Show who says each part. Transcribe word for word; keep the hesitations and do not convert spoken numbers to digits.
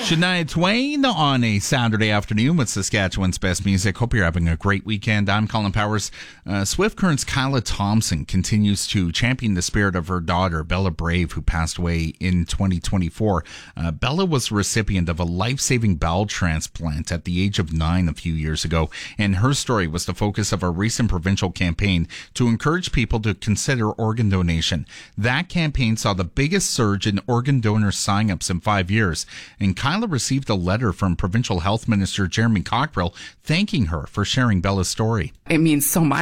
Speaker 1: Shania Twain on a Saturday afternoon with Saskatchewan's best music. Hope you're having a great weekend. I'm Colin Powers. Uh, Swift Current's Kyla Thompson continues to champion the spirit of her daughter, Bella Brave, who passed away in twenty twenty-four. Uh, Bella was the recipient of a life-saving bowel transplant at the age of nine a few years ago, and her story was the focus of a recent provincial campaign to encourage people to consider organ donation. That campaign saw the biggest surge in organ donor sign-ups in five years, and Kyla received a letter from Provincial Health Minister Jeremy Cockerill thanking her for sharing Bella's story.
Speaker 2: It means so much.